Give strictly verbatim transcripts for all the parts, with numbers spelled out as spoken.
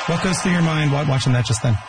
What goes through your mind watching that just then?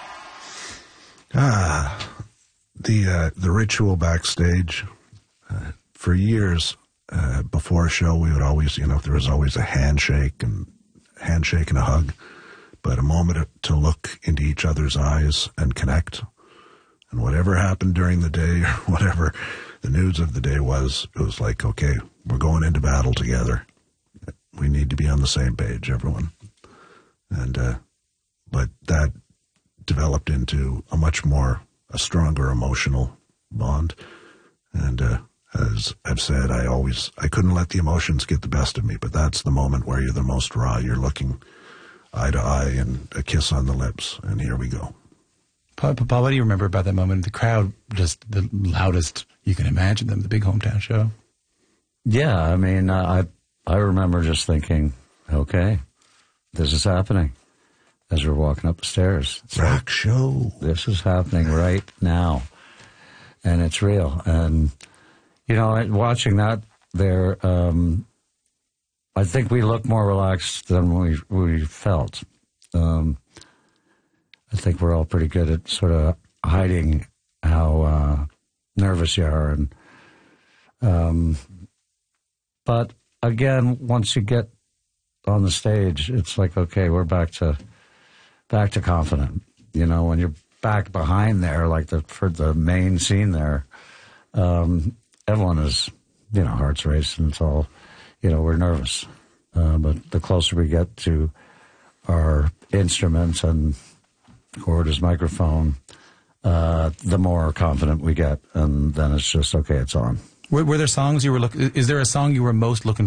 Ah, the uh, the ritual backstage. Uh, for years uh, before a show, we would always, you know, there was always a handshake and handshake and a hug, but a moment to look into each other's eyes and connect. And whatever happened during the day, or whatever the news of the day was, it was like, okay, we're going into battle together. We need to be on the same page, everyone. And, uh, but that developed into a much more, a stronger emotional bond. And, uh, as I've said, I always, I couldn't let the emotions get the best of me, but that's the moment where you're the most raw. You're looking eye to eye and a kiss on the lips, and here we go. Paul, Paul, what do you remember about that moment? The crowd, just the loudest you can imagine them, the big hometown show. Yeah, I mean, I I remember just thinking, okay, this is happening as we're walking up the stairs. It's Rock like, show. This is happening right now, and it's real. And, you know, watching that there, um, I think we look more relaxed than we, we felt. Um, I think we're all pretty good at sort of hiding how uh, nervous you are. And um, but again, once you get on the stage, it's like, okay, we're back to back to confident. You know, when you're back behind there, like the for the main scene there, um, everyone is, you know, hearts racing. It's all, you know, we're nervous. Uh, but the closer we get to our instruments and Corda's microphone, uh, the more confident we get, and then it's just, okay, it's on. Were, were there songs you were looking? Is there a song you were most looking